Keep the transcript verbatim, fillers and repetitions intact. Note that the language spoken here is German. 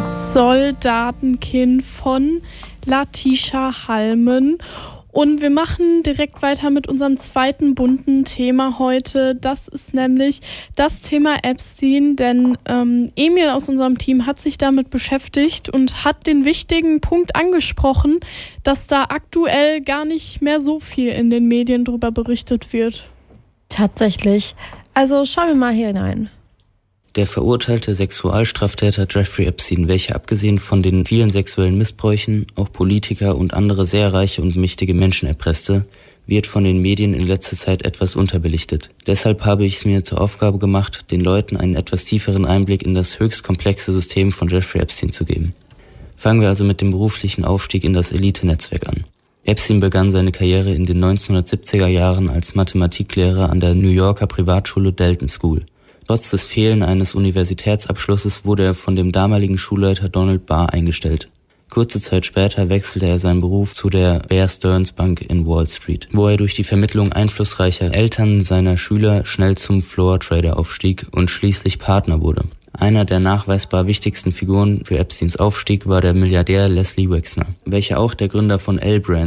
Soldatenkind von Latisha Halmen. Und wir machen direkt weiter mit unserem zweiten bunten Thema heute. Das ist nämlich das Thema Epstein, denn ähm, Emil aus unserem Team hat sich damit beschäftigt und hat den wichtigen Punkt angesprochen, dass da aktuell gar nicht mehr so viel in den Medien drüber berichtet wird. Tatsächlich. Also schauen wir mal hier hinein. Der verurteilte Sexualstraftäter Jeffrey Epstein, welcher abgesehen von den vielen sexuellen Missbräuchen auch Politiker und andere sehr reiche und mächtige Menschen erpresste, wird von den Medien in letzter Zeit etwas unterbelichtet. Deshalb habe ich es mir zur Aufgabe gemacht, den Leuten einen etwas tieferen Einblick in das höchst komplexe System von Jeffrey Epstein zu geben. Fangen wir also mit dem beruflichen Aufstieg in das Elite-Netzwerk an. Epstein begann seine Karriere in den neunzehnhundertsiebziger Jahren als Mathematiklehrer an der New Yorker Privatschule Dalton School. Trotz des Fehlens eines Universitätsabschlusses wurde er von dem damaligen Schulleiter Donald Barr eingestellt. Kurze Zeit später wechselte er seinen Beruf zu der Bear Stearns Bank in Wall Street, wo er durch die Vermittlung einflussreicher Eltern seiner Schüler schnell zum Floor Trader aufstieg und schließlich Partner wurde. Einer der nachweisbar wichtigsten Figuren für Epsteins Aufstieg war der Milliardär Leslie Wexner, welcher auch der Gründer von L-Brands